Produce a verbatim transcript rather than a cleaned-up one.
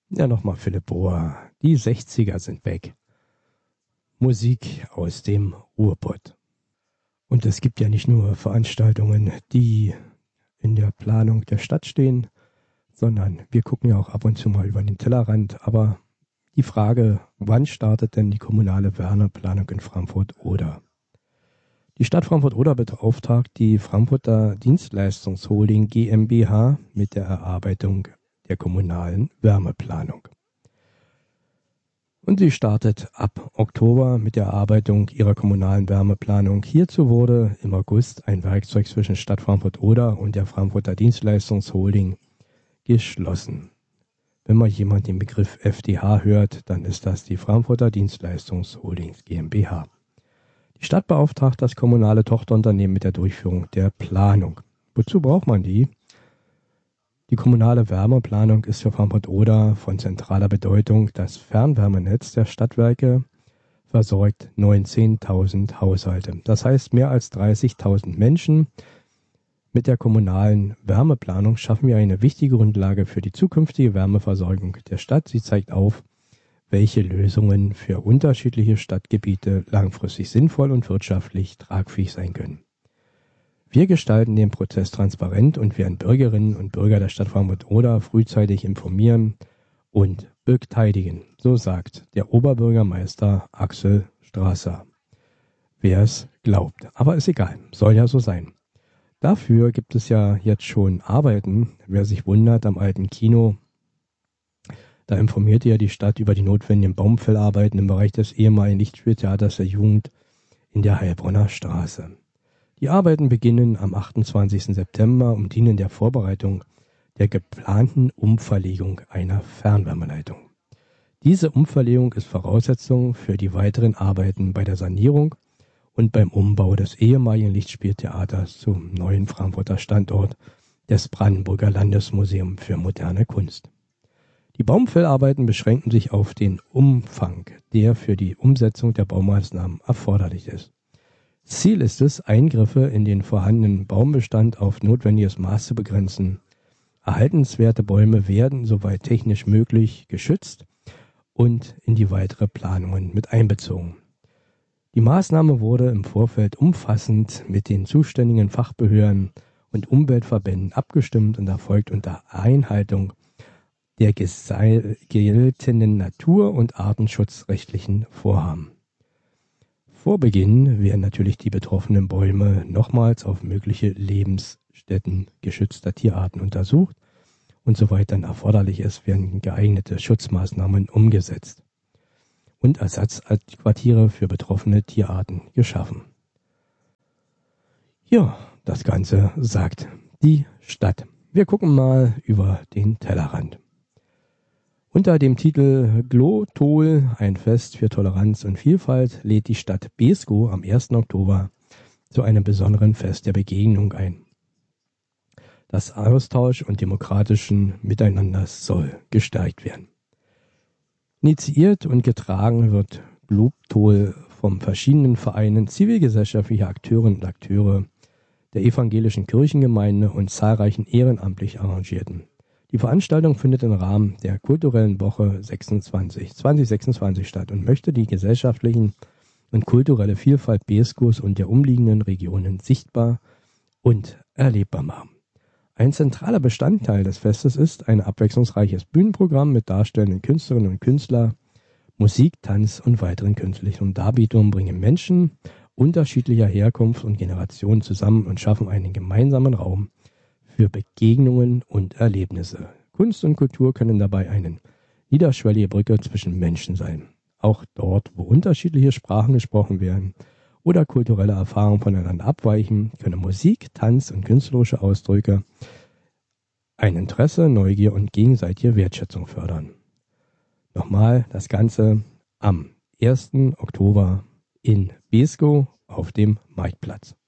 Ja, nochmal Philipp Bohr. Die sechziger sind weg. Musik aus dem Ruhrpott. Und es gibt ja nicht nur Veranstaltungen, die in der Planung der Stadt stehen, sondern wir gucken ja auch ab und zu mal über den Tellerrand. Aber die Frage, wann startet denn die kommunale Wärmeplanung in Frankfurt-Oder? Die Stadt Frankfurt-Oder beauftragt die Frankfurter Dienstleistungsholding GmbH mit der Erarbeitung der kommunalen Wärmeplanung. Und sie startet ab Oktober mit der Erarbeitung ihrer kommunalen Wärmeplanung. Hierzu wurde im August ein Werkzeug zwischen Stadt Frankfurt-Oder und der Frankfurter Dienstleistungsholding geschlossen. Wenn mal jemand den Begriff F D H hört, dann ist das die Frankfurter Dienstleistungsholding GmbH. Die Stadt beauftragt das kommunale Tochterunternehmen mit der Durchführung der Planung. Wozu braucht man die? Die kommunale Wärmeplanung ist für Frankfurt-Oder von zentraler Bedeutung. Das Fernwärmenetz der Stadtwerke versorgt neunzehntausend Haushalte. Das heißt, mehr als dreißigtausend Menschen. Mit der kommunalen Wärmeplanung schaffen wir eine wichtige Grundlage für die zukünftige Wärmeversorgung der Stadt. Sie zeigt auf, welche Lösungen für unterschiedliche Stadtgebiete langfristig sinnvoll und wirtschaftlich tragfähig sein können. Wir gestalten den Prozess transparent und werden Bürgerinnen und Bürger der Stadt Frankfurt-Oder frühzeitig informieren und beteiligen, so sagt der Oberbürgermeister Axel Strasser. Wer es glaubt, aber ist egal, soll ja so sein. Dafür gibt es ja jetzt schon Arbeiten. Wer sich wundert, am alten Kino, da informierte ja die Stadt über die notwendigen Baumfellarbeiten im Bereich des ehemaligen Lichtspieltheaters der Jugend in der Heilbronner Straße. Die Arbeiten beginnen am achtundzwanzigsten September und dienen der Vorbereitung der geplanten Umverlegung einer Fernwärmeleitung. Diese Umverlegung ist Voraussetzung für die weiteren Arbeiten bei der Sanierung und beim Umbau des ehemaligen Lichtspieltheaters zum neuen Frankfurter Standort des Brandenburger Landesmuseums für moderne Kunst. Die Baumfellarbeiten beschränken sich auf den Umfang, der für die Umsetzung der Baumaßnahmen erforderlich ist. Ziel ist es, Eingriffe in den vorhandenen Baumbestand auf notwendiges Maß zu begrenzen. Erhaltenswerte Bäume werden, soweit technisch möglich, geschützt und in die weitere Planungen mit einbezogen. Die Maßnahme wurde im Vorfeld umfassend mit den zuständigen Fachbehörden und Umweltverbänden abgestimmt und erfolgt unter Einhaltung der geltenden Natur- und artenschutzrechtlichen Vorhaben. Vor Beginn werden natürlich die betroffenen Bäume nochmals auf mögliche Lebensstätten geschützter Tierarten untersucht und soweit dann erforderlich ist, werden geeignete Schutzmaßnahmen umgesetzt und Ersatzquartiere für betroffene Tierarten geschaffen. Ja, das Ganze sagt die Stadt. Wir gucken mal über den Tellerrand. Unter dem Titel Glotol, ein Fest für Toleranz und Vielfalt, lädt die Stadt Beeskow am ersten Oktober zu einem besonderen Fest der Begegnung ein. Das Austausch und demokratischen Miteinanders soll gestärkt werden. Initiiert und getragen wird Glotol von verschiedenen Vereinen, zivilgesellschaftlicher Akteurinnen und Akteure der evangelischen Kirchengemeinde und zahlreichen ehrenamtlich Engagierten. Die Veranstaltung findet im Rahmen der kulturellen Woche sechsundzwanzig, zwanzig sechsundzwanzig statt und möchte die gesellschaftlichen und kulturelle Vielfalt Beeskows und der umliegenden Regionen sichtbar und erlebbar machen. Ein zentraler Bestandteil des Festes ist ein abwechslungsreiches Bühnenprogramm mit darstellenden Künstlerinnen und Künstlern. Musik, Tanz und weiteren künstlichen Darbietungen bringen Menschen unterschiedlicher Herkunft und Generationen zusammen und schaffen einen gemeinsamen Raum für Begegnungen und Erlebnisse. Kunst und Kultur können dabei eine niederschwellige Brücke zwischen Menschen sein. Auch dort, wo unterschiedliche Sprachen gesprochen werden oder kulturelle Erfahrungen voneinander abweichen, können Musik, Tanz und künstlerische Ausdrücke ein Interesse, Neugier und gegenseitige Wertschätzung fördern. Nochmal das Ganze am ersten Oktober in Beeskow auf dem Marktplatz.